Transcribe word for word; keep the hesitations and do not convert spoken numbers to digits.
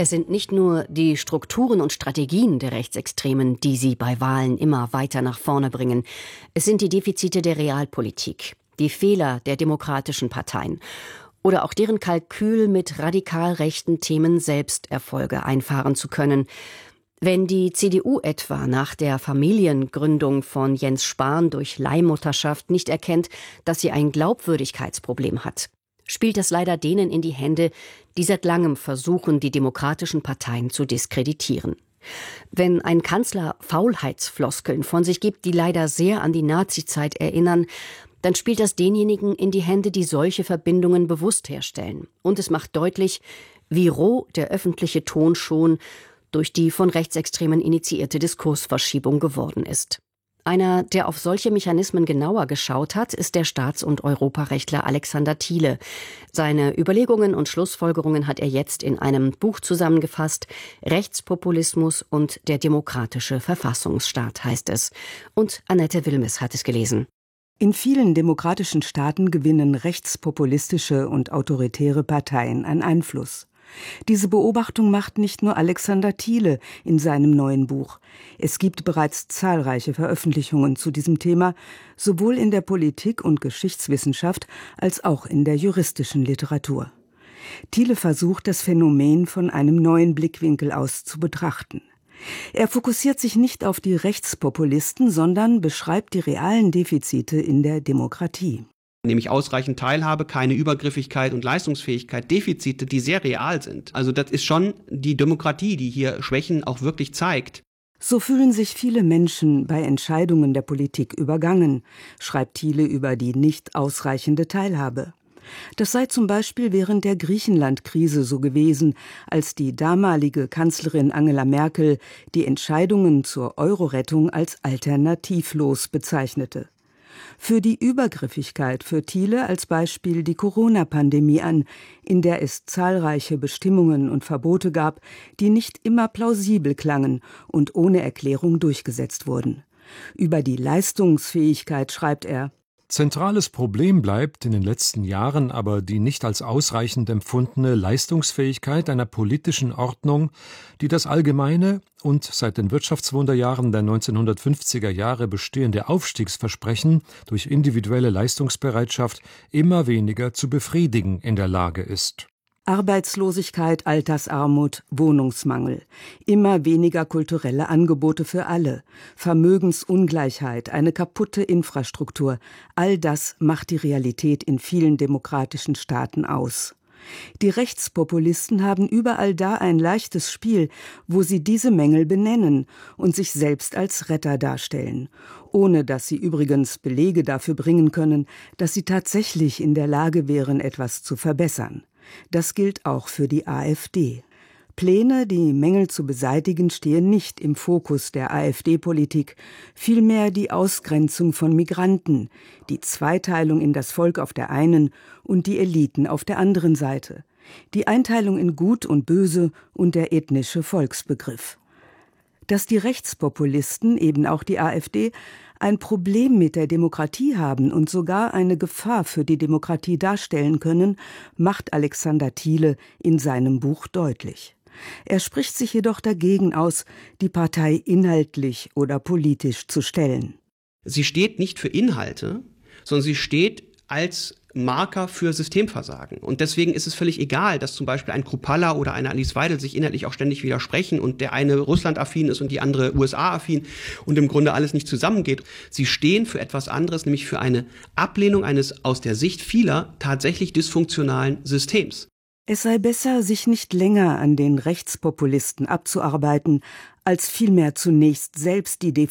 Es sind nicht nur die Strukturen und Strategien der Rechtsextremen, die sie bei Wahlen immer weiter nach vorne bringen. Es sind die Defizite der Realpolitik, die Fehler der demokratischen Parteien oder auch deren Kalkül, mit radikal rechten Themen selbst Erfolge einfahren zu können. Wenn die C D U etwa nach der Familiengründung von Jens Spahn durch Leihmutterschaft nicht erkennt, dass sie ein Glaubwürdigkeitsproblem hat, spielt es leider denen in die Hände, die seit langem versuchen, die demokratischen Parteien zu diskreditieren. Wenn ein Kanzler Faulheitsfloskeln von sich gibt, die leider sehr an die Nazizeit erinnern, dann spielt das denjenigen in die Hände, die solche Verbindungen bewusst herstellen. Und es macht deutlich, wie roh der öffentliche Ton schon durch die von Rechtsextremen initiierte Diskursverschiebung geworden ist. Einer, der auf solche Mechanismen genauer geschaut hat, ist der Staats- und Europarechtler Alexander Thiele. Seine Überlegungen und Schlussfolgerungen hat er jetzt in einem Buch zusammengefasst. Rechtspopulismus und der demokratische Verfassungsstaat heißt es. Und Annette Wilmes hat es gelesen. In vielen demokratischen Staaten gewinnen rechtspopulistische und autoritäre Parteien an Einfluss. Diese Beobachtung macht nicht nur Alexander Thiele in seinem neuen Buch. Es gibt bereits zahlreiche Veröffentlichungen zu diesem Thema, sowohl in der Politik- und Geschichtswissenschaft als auch in der juristischen Literatur. Thiele versucht, das Phänomen von einem neuen Blickwinkel aus zu betrachten. Er fokussiert sich nicht auf die Rechtspopulisten, sondern beschreibt die realen Defizite in der Demokratie. Nämlich ausreichend Teilhabe, keine Übergriffigkeit und Leistungsfähigkeit, Defizite, die sehr real sind. Also das ist schon die Demokratie, die hier Schwächen auch wirklich zeigt. So fühlen sich viele Menschen bei Entscheidungen der Politik übergangen, schreibt Thiele über die nicht ausreichende Teilhabe. Das sei zum Beispiel während der Griechenland-Krise so gewesen, als die damalige Kanzlerin Angela Merkel die Entscheidungen zur Euro-Rettung als alternativlos bezeichnete. Für die Übergriffigkeit führt Thiele als Beispiel die Corona-Pandemie an, in der es zahlreiche Bestimmungen und Verbote gab, die nicht immer plausibel klangen und ohne Erklärung durchgesetzt wurden. Über die Leistungsfähigkeit schreibt er: Zentrales Problem bleibt in den letzten Jahren aber die nicht als ausreichend empfundene Leistungsfähigkeit einer politischen Ordnung, die das allgemeine und seit den Wirtschaftswunderjahren der neunzehnhundertfünfziger Jahre bestehende Aufstiegsversprechen durch individuelle Leistungsbereitschaft immer weniger zu befriedigen in der Lage ist. Arbeitslosigkeit, Altersarmut, Wohnungsmangel, immer weniger kulturelle Angebote für alle, Vermögensungleichheit, eine kaputte Infrastruktur, all das macht die Realität in vielen demokratischen Staaten aus. Die Rechtspopulisten haben überall da ein leichtes Spiel, wo sie diese Mängel benennen und sich selbst als Retter darstellen, ohne dass sie übrigens Belege dafür bringen können, dass sie tatsächlich in der Lage wären, etwas zu verbessern. Das gilt auch für die AfD. Pläne, die Mängel zu beseitigen, stehen nicht im Fokus der AfD-Politik, vielmehr die Ausgrenzung von Migranten, die Zweiteilung in das Volk auf der einen und die Eliten auf der anderen Seite, die Einteilung in Gut und Böse und der ethnische Volksbegriff. Dass die Rechtspopulisten, eben auch die AfD, ein Problem mit der Demokratie haben und sogar eine Gefahr für die Demokratie darstellen können, macht Alexander Thiele in seinem Buch deutlich. Er spricht sich jedoch dagegen aus, die Partei inhaltlich oder politisch zu stellen. Sie steht nicht für Inhalte, sondern sie steht als Marker für Systemversagen. Und deswegen ist es völlig egal, dass zum Beispiel ein Kruppalla oder eine Alice Weidel sich inhaltlich auch ständig widersprechen und der eine Russland-affin ist und die andere U S A-affin und im Grunde alles nicht zusammengeht. Sie stehen für etwas anderes, nämlich für eine Ablehnung eines aus der Sicht vieler tatsächlich dysfunktionalen Systems. Es sei besser, sich nicht länger an den Rechtspopulisten abzuarbeiten, als vielmehr zunächst selbst die Defizite